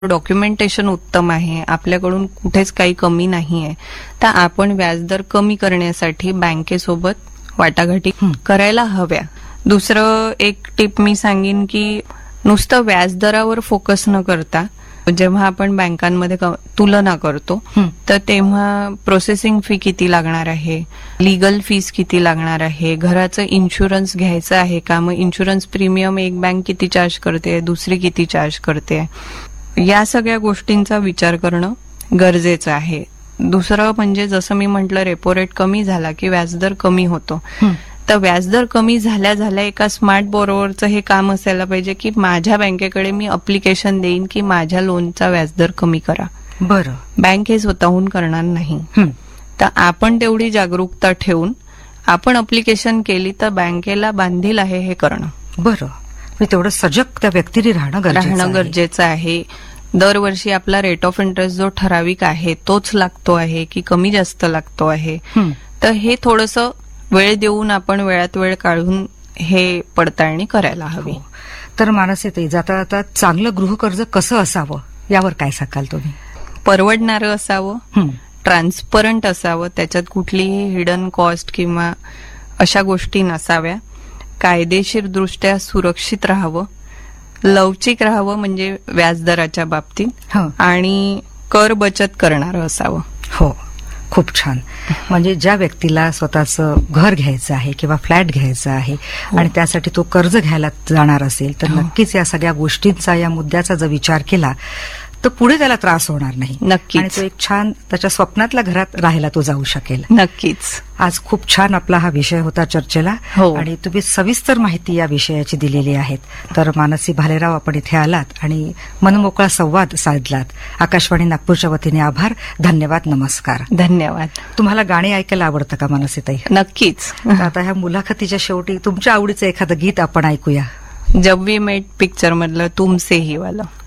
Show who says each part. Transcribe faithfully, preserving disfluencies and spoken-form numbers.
Speaker 1: Documentation उत्तम आहे, आपल्याकडून कुठेच काही कमी नाहीये, तर आपण व्याजदर कमी करण्यासाठी बँकेसोबत वाटाघाटी करायला हव्या. दुसरं एक टिप मी सांगेन की नुसतं व्याजदरावर फोकस न करता जेव्हा आपण बँकांमध्ये तुलना करतो तर तेव्हा प्रोसेसिंग फी किती लागणार आहे, लीगल फीस किती लागणार आहे, घराचं इन्शुरन्स घ्यायचं आहे का, मग इन्शुरन्स प्रीमियम एक बँक किती चार्ज करते, दुसरी किती चार्ज करते, या सगळ्या गोष्टींचा विचार करणं गरजेचं आहे. दुसरं म्हणजे जसं मी म्हटलं रेपो रेट कमी झाला की व्याजदर कमी होतो. तर व्याजदर कमी झाल्या झाल्या एका स्मार्ट बॉरोवरचं हे काम असायला पाहिजे की माझ्या बँकेकडे मी अप्लिकेशन देईन की माझ्या लोनचा व्याजदर कमी करा.
Speaker 2: बरं,
Speaker 1: बँक हे स्वतःहून करणार नाही. तर आपण तेवढी जागरूकता ठेवून आपण अप्लिकेशन केली तर बँकेला बांधील आहे हे करणं.
Speaker 2: बरं, मी तेवढं सजग त्या व्यक्तीने राहणं
Speaker 1: राहणं गरजेचं आहे. दरवर्षी आपला रेट ऑफ इंटरेस्ट जो ठराविक आहे तोच लागतो आहे की कमी जास्त लागतो आहे, तर हे थोडंसं वेळ देऊन आपण वेळात वेळ काढून हे पडताळणी करायला हवी.
Speaker 2: तर मानसीताई, जाता जाता चांगलं गृहकर्ज कसं असावं यावर काय सांगाल तुम्ही?
Speaker 1: परवडणारं असावं, ट्रान्सपरंट असावं, त्याच्यात कुठलीही हिडन कॉस्ट किंवा अशा गोष्टी नसाव्या, कायदेशीर दृष्ट्या सुरक्षित राहावं, लवचिक राहावं म्हणजे व्याजदराच्या बाबतीत, आणि कर बचत करणारं असावं.
Speaker 2: हो, खूप छान. म्हणजे ज्या व्यक्तीला स्वतःचं घर घ्यायचं आहे किंवा फ्लॅट घ्यायचं आहे आणि त्यासाठी तो कर्ज घ्यायला जाणार असेल तर नक्कीच या सगळ्या गोष्टींचा, या मुद्द्याचा जर विचार केला तर पुढे त्याला त्रास होणार नाही.
Speaker 1: नक्कीच.
Speaker 2: आणि तो एक छान त्याच्या स्वप्नातल्या घरात राहायला तो जाऊ शकेल.
Speaker 1: नक्कीच.
Speaker 2: आज खूप छान आपला हा विषय होता चर्चेला.
Speaker 1: हो.
Speaker 2: आणि तुम्ही सविस्तर माहिती या विषयाची दिलेली आहेत. तर मानसी भालेराव, आपण इथे आलात आणि मनमोकळा संवाद साधलात. आकाशवाणी नागपूरच्या वतीने आभार, धन्यवाद, नमस्कार.
Speaker 1: धन्यवाद.
Speaker 2: तुम्हाला गाणी ऐकायला आवडतं का मानसीताई?
Speaker 1: नक्कीच.
Speaker 2: आता ह्या मुलाखतीच्या शेवटी तुमच्या आवडीचं एखादं गीत आपण ऐकूया.
Speaker 1: जब वी मेट पिक्चर मधलं तुमसे ही वाला.